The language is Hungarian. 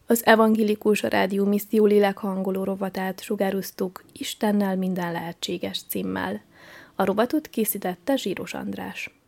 Az Evangélikus Rádió Misszió lélekhangoló rovatát sugároztuk Istennel minden lehetséges címmel. A rovatot készítette Zsíros András.